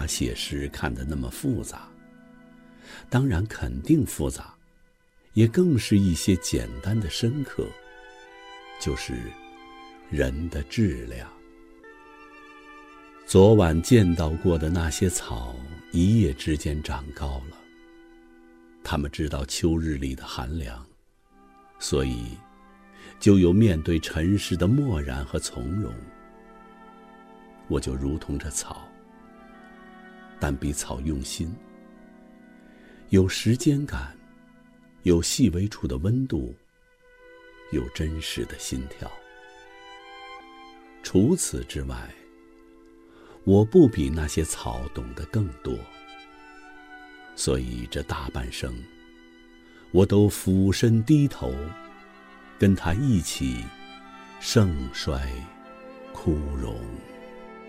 把写诗看得那么复杂，当然肯定复杂，也更是一些简单的深刻，就是人的质量。昨晚见到过的那些草，一夜之间长高了，它们知道秋日里的寒凉，所以就有面对尘世的漠然和从容。我就如同这草，但比草用心，有时间感，有细微处的温度，有真实的心跳。除此之外，我不比那些草懂得更多，所以这大半生，我都俯身低头，跟它一起盛衰枯荣。